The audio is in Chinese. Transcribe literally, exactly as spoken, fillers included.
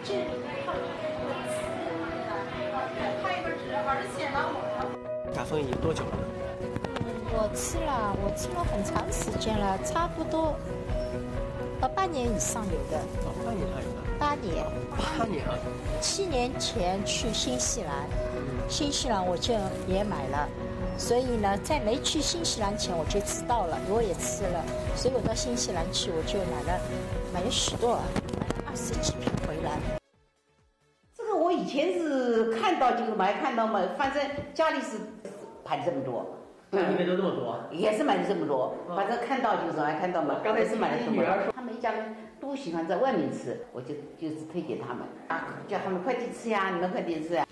这嘎风已经多久了？ 我吃了，我吃了很长时间了，差不多呃半年以上有的。 哦，半年还有的。 八年。 八年啊！ 七年前去新西兰，新西兰我就也买了，所以呢，在没去新西兰前我就知道了，我也吃了，所以我到新西兰去我就买了买了许多，买了二十几瓶回来。 这个我以前是看到就买，看到嘛，反正家里是盘这么多。 里面都那么多， 也是买的这么多，反正看到就是爱看到嘛。刚才是买的这么多，他们一家人都喜欢在外面吃，我就就是推荐他们啊，叫他们快点吃呀，你们快点吃呀。